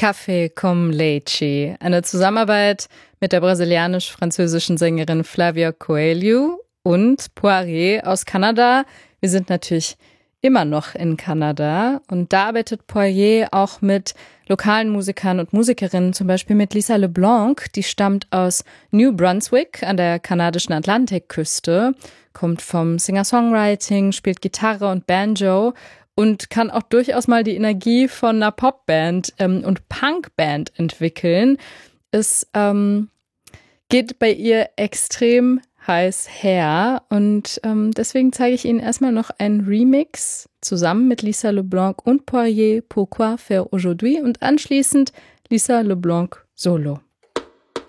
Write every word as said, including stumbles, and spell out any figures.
Café com Leite, eine Zusammenarbeit mit der brasilianisch-französischen Sängerin Flavia Coelho und Poirier aus Kanada. Wir sind natürlich immer noch in Kanada und da arbeitet Poirier auch mit lokalen Musikern und Musikerinnen, zum Beispiel mit Lisa LeBlanc, die stammt aus New Brunswick an der kanadischen Atlantikküste, kommt vom Singer-Songwriting, spielt Gitarre und Banjo und kann auch durchaus mal die Energie von einer Popband ähm, und Punkband entwickeln. Es ähm, geht bei ihr extrem heiß her und ähm, deswegen zeige ich Ihnen erstmal noch einen Remix zusammen mit Lisa LeBlanc und Poirier, Pourquoi faire aujourd'hui und anschließend Lisa LeBlanc solo.